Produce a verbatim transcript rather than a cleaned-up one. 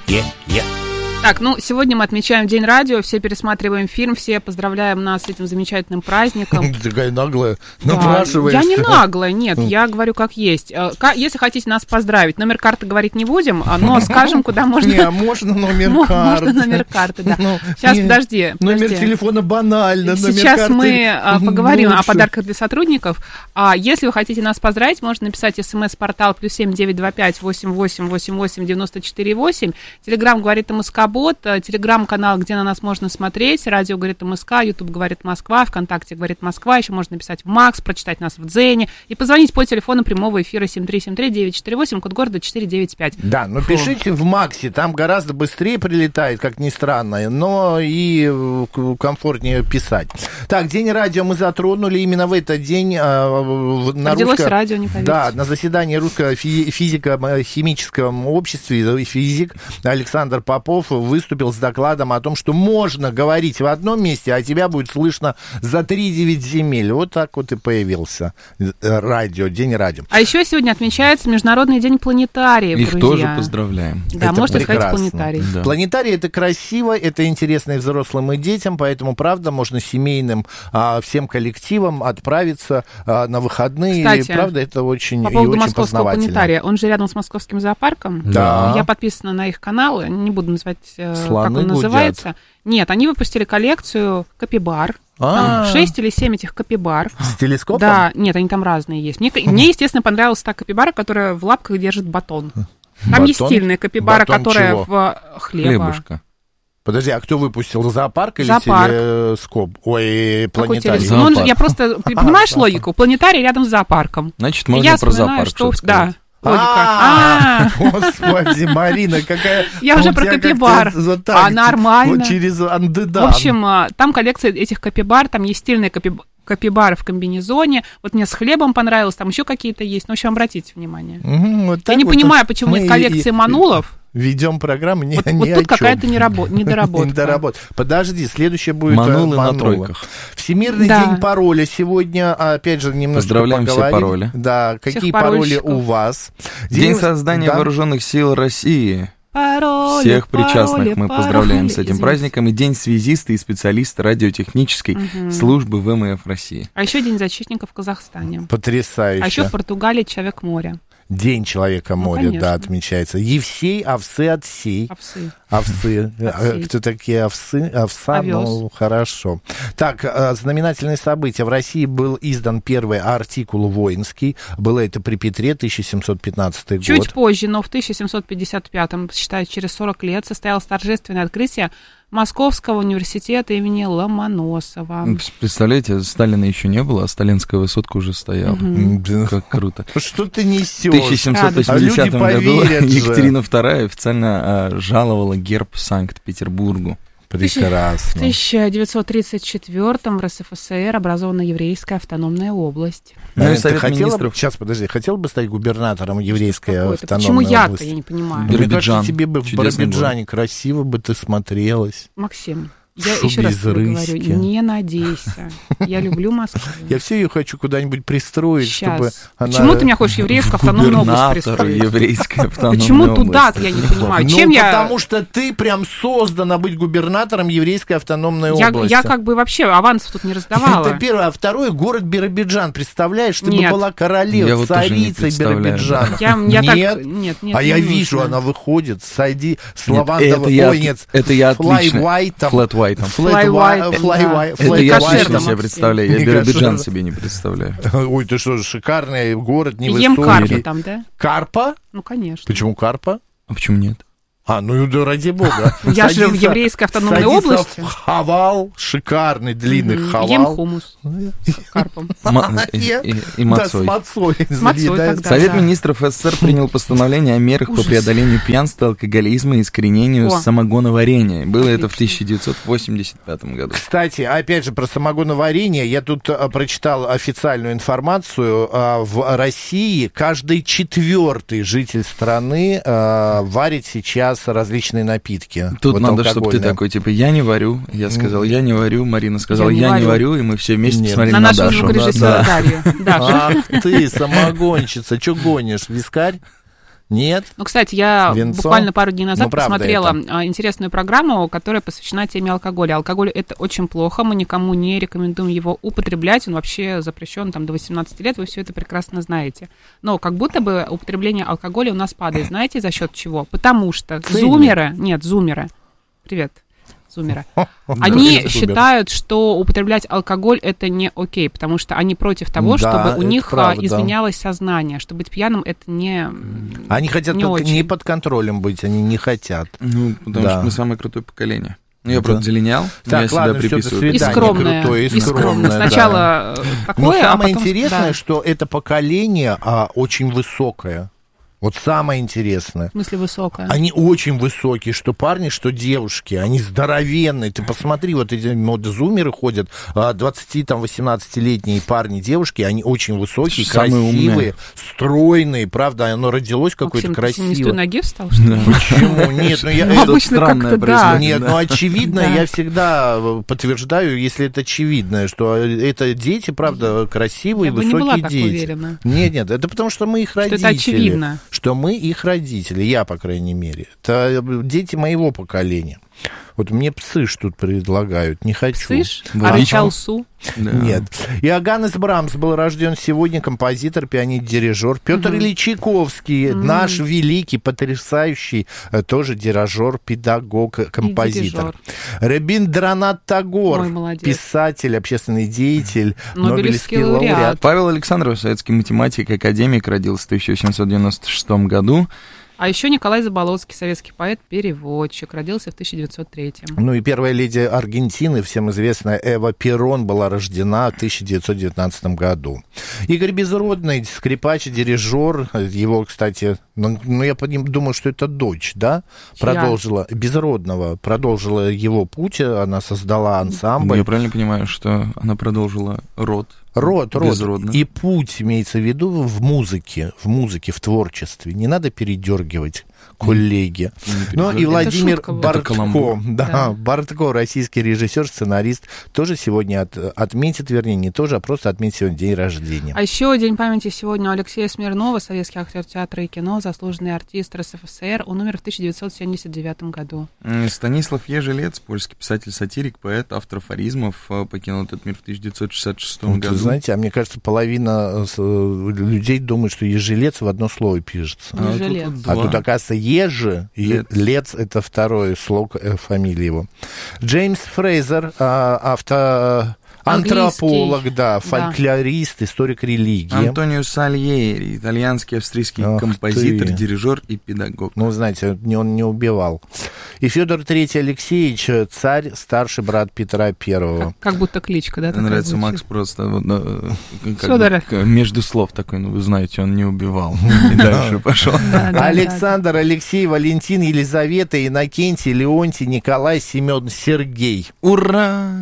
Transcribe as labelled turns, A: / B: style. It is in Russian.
A: Е-е-е.
B: Так, ну, сегодня мы отмечаем День радио, все пересматриваем фильм, все поздравляем нас с этим замечательным праздником.
A: Ты такая наглая,
B: Да.
A: напрашиваешься.
B: Я не наглая, нет, я говорю как есть. Если хотите нас поздравить, номер карты говорить не будем, но скажем, куда можно...
A: Не, а можно номер карты?
B: Можно номер карты, да.
A: Ну,
B: Сейчас,
A: не,
B: подожди.
A: Номер
B: подожди.
A: телефона банально, номер
B: Сейчас
A: карты
B: мы а, поговорим
A: лучше.
B: о подарках для сотрудников. А если вы хотите нас поздравить, можно написать смс-портал плюс семь девять два пять восемь восемь восемь восемь девяносто четыре восемь. Телеграм говорит МСК-бот, телеграм-канал, где на нас можно смотреть, радио говорит МСК, Ютуб говорит Москва, ВКонтакте говорит Москва, еще можно написать в Макс, прочитать нас в Дзене и позвонить по телефону прямого эфира семь три семь три девять четыре восемь, код города четыре девять пять.
A: Да, но
B: Фу.
A: пишите в Максе, там гораздо быстрее прилетает, как ни странно, но и комфортнее писать. Так, День радио мы затронули, именно в этот день э, на
B: Родилось
A: русско...
B: радио, не поверите.
A: Да, на заседании Русского физико-химическом общества физик Александр Попов выступил с докладом о том, что можно говорить в одном месте, а тебя будет слышно за три девять земель. Вот так вот и появился радио, День радио.
B: А еще сегодня отмечается Международный день планетариев,
C: Их
B: друзья.
C: тоже поздравляем.
B: Да,
A: Это
B: можете
A: прекрасно.
B: сказать планетарий.
C: Да.
A: Планетарий — это красиво, это интересно и взрослым, и детям, поэтому, правда, можно семейным а, всем коллективам отправиться а, на выходные.
B: Кстати,
A: и, правда, это очень,
B: По
A: и
B: поводу
A: очень
B: московского
A: познавательно.
B: планетария, он же рядом с московским зоопарком.
A: Да.
B: Я подписана на их канал, не буду называть, э,
A: Слоны
B: как он
A: гудят.
B: называется. Нет, они выпустили коллекцию капибар.
A: А.
B: Там шесть или семь этих капибар.
A: С телескопом?
B: Да, нет, они там разные есть. Мне, мне естественно, понравилась та капибара, которая в лапках держит батон. Там
A: Батон?
B: есть стильная капибара,
A: Батон
B: которая
A: чего?
B: в хлеба.
C: Хлебушка.
A: Подожди, а кто выпустил? Зоопарк или
B: Зоопарк.
A: телескоп? Ой,
B: Какой
A: планетарий.
B: телескоп? Ну, он же-
C: Зоопарк.
B: я просто, понимаешь логику? Планетарий рядом с зоопарком.
C: Значит,
B: И
C: можно
B: я
C: про
B: вспоминаю,
C: зоопарк
B: что...
C: что-то
B: Да.
C: сказать.
B: Логика.
A: А,
B: А,
A: Господи, Марина, какая...
B: Я
A: у
B: уже
A: тебя
B: про
A: как-то
B: капибар.
A: вот так,
B: А, нормально.
A: вот через андедан.
B: В общем, а, там коллекция этих капибар, там есть стильные капиб- капибары в комбинезоне. Вот мне с хлебом понравилось, там еще какие-то есть. Ну, в общем, обратите внимание.
A: Мгм, вот
B: Я
A: так
B: не
A: вот
B: понимаю, почему
A: мы
B: нет коллекции
A: и-
B: манулов.
A: Ведем программу не,
B: Вот,
A: ни
B: вот
A: о
B: тут
A: чем.
B: какая-то нерабо- недоработка.
A: Недоработ- Подожди, следующее будет
C: Манулы
A: э,
C: на
A: манулы.
C: тройках.
A: Всемирный
B: Да.
A: день пароля сегодня. Опять же, немножко
C: Поздравляем все
A: поговорим.
C: пароли.
A: Да,
B: Всех
A: какие пароли
B: парольщиков.
A: у вас?
C: День создания
A: да.
C: вооруженных сил России.
B: Пароли,
C: Всех причастных
B: пароли,
C: мы
B: пароли.
C: поздравляем с этим
B: Извините.
C: праздником. И День связиста и специалиста радиотехнической
B: Мгм.
C: службы ВМФ России.
B: А еще День защитника в Казахстане.
A: Потрясающе.
B: А еще в Португалии Человек моря.
A: День Человека
B: Ну,
A: моря,
B: конечно.
A: да, отмечается. Евсей, овсы, отсей.
B: Овсы.
A: Овсы.
B: Овсей.
A: Кто такие овсы? Овса,
B: Овес.
A: ну, хорошо. Так, э, знаменательные события. В России был издан первый артикул воинский. Было это при Петре, тысяча семьсот пятнадцатый год.
B: Чуть позже, но в тысяча семьсот пятьдесят пятом, считай, через сорок лет, состоялось торжественное открытие Московского университета имени Ломоносова.
C: Представляете, Сталина еще не было, а сталинская высотка уже стояла.
A: М,
C: Как круто.
A: Что ты
C: В
A: несешь?
C: тысяча семьсот восьмидесятом
A: А люди
C: году
A: поверят же.
C: Екатерина вторая официально а, жаловала герб Санкт-Петербургу.
B: В
A: Прекрасно.
B: тысяча девятьсот тридцать четвёртом в РСФСР образована еврейская автономная область.
C: Ну и
A: Марин, ты
C: Совет
A: хотела бы-
C: министров.
A: Сейчас, подожди, хотел бы стать губернатором еврейской
B: Какой-то.
A: автономной
B: Почему я-то,
A: области?
B: я не понимаю.
A: Мне кажется,
C: Биробиджан.
A: тебе бы в
C: Чудесный
A: Биробиджане красиво бы ты смотрелась.
B: Максим, я
A: Шо
B: еще раз
A: без
B: тебе говорю,
A: рыськи.
B: не надейся. Я люблю Москву.
A: Я все ее хочу куда-нибудь пристроить, чтобы
B: Сейчас.
A: она...
B: Почему ты меня хочешь еврейскую автономную область
C: Губернатор
B: пристроить?
C: еврейской автономной
B: Почему
C: области.
B: туда-то, я не понимаю.
A: Ну,
B: Чем я...
A: потому что ты прям создана быть губернатором еврейской автономной
B: Я,
A: области.
B: я как бы вообще авансов тут не раздавала.
A: Это первое. А второе, город Биробиджан. Представляешь, ты
B: Нет.
A: бы была
C: Я
A: королевой,
C: вот тоже не
A: царицей
C: представляю,
A: Биробиджана.
B: Я, я
A: Нет?
B: так... Нет, нет,
A: А
B: не
A: я
B: нужно.
A: вижу, она выходит, сойди с
C: Нет,
A: лавандовым...
C: это я,
A: Ой, нет,
C: это я отлично.
A: флай-вайтом.
C: Флэт-вайтом.
B: Флай-вайтом, да.
C: Это я
B: Кошерно,
C: отлично себе
B: Максим.
C: представляю. Я
A: Не
C: Биробиджан
A: кошерно.
C: себе не представляю.
A: Ой, ты что, шикарный город, невысокий.
B: Ем карпу там, да?
A: Карпа?
B: Ну, конечно.
A: Почему карпа?
C: А почему нет?
A: А, ну да ради бога.
B: Я же в
A: Садится-
B: еврейской автономной
A: садится
B: области.
A: в хавал, шикарный длинный
B: Мгм.
A: хавал.
B: Ем хумус с карпом.
C: Ма- и, и- и
A: Да, с
C: мацой.
A: мацой.
B: С мацой
A: заедает.
B: тогда.
C: Совет
B: Да.
C: министров СССР принял постановление о мерах по
B: Ужас.
C: преодолению пьянства, алкоголизма и искоренению
B: О.
C: самогоноварения. Было это в
B: Отлично.
C: тысяча девятьсот восемьдесят пятом году.
A: Кстати, опять же, про самогоноварение. Я тут а, прочитал официальную информацию. А, в России каждый четвертый житель страны а, варит сейчас различные напитки.
C: Тут
A: Вот
C: надо, чтобы ты
A: алкогольные.
C: такой, типа, я не варю. Я сказал, я не варю. Марина сказала,
B: Я не
C: я не
B: варю.
C: варю. И мы все вместе
A: Нет.
C: посмотрели
B: На
C: на,
B: нашего
C: Дашу.
B: звукорежиссера
C: Да.
B: Дарью. Даша.
A: Ах ты, самогонщица, что гонишь, вискарь? Нет?
B: Ну, кстати, я
A: Венцо?
B: буквально пару дней назад
A: Ну, правда
B: посмотрела
A: это.
B: интересную программу, которая посвящена теме алкоголя. Алкоголь — это очень плохо, мы никому не рекомендуем его употреблять, он вообще запрещен там до восемнадцати лет, вы все это прекрасно знаете. Но как будто бы употребление алкоголя у нас падает. Знаете, за счет чего? Потому что
A: Ценник.
B: зумеры, нет, зумеры, привет, зумеры, они
A: Да,
B: считают, что употреблять алкоголь — это не окей, потому что они против того,
A: Да,
B: чтобы у
A: это
B: них а,
A: правда.
B: изменялось сознание, что быть пьяным — это не...
A: Они хотят
B: Не
A: только
B: очень.
A: не под контролем быть, они не хотят.
C: Ну, потому
A: Да.
C: что мы самое крутое поколение. Ну, я,
A: Да.
C: правда, зеленял, но
A: Так,
C: я себя
A: ладно, всё, до
C: приписываю.
B: И
A: свидания.
B: скромное,
A: крутое, и
B: и скромное.
A: скромное, да.
B: Сначала такое,
A: Но
B: а
A: самое
B: потом...
A: интересное,
B: да.
A: что это поколение а, очень высокое. Вот самое интересное.
B: В смысле высокое.
A: Они очень высокие, что парни, что девушки. Они здоровенные. Ты посмотри, вот эти вот зумеры ходят, двадцати-восемнадцатилетние парни, девушки, они очень высокие,
C: Самые
A: красивые,
C: умные.
A: стройные. Правда, оно родилось какое-то
B: Максим, ты не с той
A: красивое.
B: ноги встал, что ли?
A: Почему? Нет, ну я...
B: Ну,
A: это-
B: обычно
C: странное
B: как-то, да.
C: происходит.
A: Нет, ну очевидно,
B: Да.
A: я всегда подтверждаю, если это очевидно, что это дети, правда, красивые,
B: Я бы не
A: высокие
B: была так
A: дети.
B: уверена.
A: Нет, нет, это потому что мы их
B: Что
A: родители.
B: это очевидно.
A: Что мы их родители, я, по крайней мере. Это дети моего поколения. Вот мне псыш тут предлагают, не хочу.
B: Слышь,
C: Водичку?
B: а рычалсу?
C: Да.
A: Нет. Иоганнес Брамс был рожден сегодня, композитор, пианист, дирижер. Петр
B: Мгм.
A: Ильич Чайковский,
B: Мгм.
A: наш великий, потрясающий, э, тоже дирижер, педагог, э, композитор. Рабиндранат Тагор,
B: Ой, молодец.
A: писатель, общественный деятель,
B: Нобелевский
A: Нобелевский лауреат.
B: лауреат.
C: Павел Александров, советский математик, академик, родился в тысяча восемьсот девяносто шестом году.
B: А еще Николай Заболоцкий, советский поэт, переводчик, родился в тысяча девятьсот третьем.
A: Ну и первая леди Аргентины, всем известная Эва Перон, была рождена в тысяча девятьсот девятнадцатом году. Игорь Безродный, скрипач, дирижер, его, кстати, ну, ну, я поним- думаю, что это дочь, да,
B: Чья?
A: продолжила, Безродного, продолжила его путь, она создала
C: Ну,
A: ансамбль.
C: я правильно понимаю, что она продолжила род?
A: Род, род.
C: Безродных.
A: И путь имеется в виду в музыке, в музыке, в творчестве. Не надо передергивать, коллеги. Ну и
C: Это
A: Владимир
B: шутка была.
C: Это
A: Бортко,
C: каламбур.
A: да,
B: Да.
A: Бортко, российский режиссер, сценарист, тоже сегодня от- отметит, вернее, не тоже, а просто отметит сегодня день рождения.
B: А еще день памяти сегодня у Алексея Смирнова, советский актер театра и кино, заслуженный артист РСФСР. Он умер в тысяча девятьсот семьдесят девятом году.
C: М, Станислав Ежелец, польский писатель, сатирик, поэт, автор афоризмов, э, покинул этот мир в тысяча девятьсот шестьдесят шестом
A: Вот,
C: году.
A: знаете, а мне кажется, половина э, людей думает, что ежелец в одно слово пишется.
C: А тут
B: Ежелец.
C: вот
A: А
C: два.
A: тут, оказывается, Ежи, и
C: Лец.
A: Лец — это второй слог э, фамилии его. Джеймс Фрейзер, а, авто... антрополог,
B: Английский.
A: да,
B: Да.
A: фольклорист, историк религии.
C: Антонио Сальери, итальянский, австрийский
A: Ах
C: композитор,
A: ты.
C: дирижер и педагог.
A: Ну, знаете, не- он не убивал. И Федор Третий Алексеевич, царь, старший брат Петра Первого.
B: Как, как будто кличка, да?
C: Мне
B: такая
C: нравится
B: звучит?
C: Макс просто вот, э, как
B: Фёдора.
C: бы, к- между слов такой, ну вы знаете, он не убивал. И дальше пошел.
B: Да, да, да.
A: Александр, Алексей, Валентин, Елизавета, Иннокентий, Леонтий, Николай, Семен, Сергей.
C: Ура!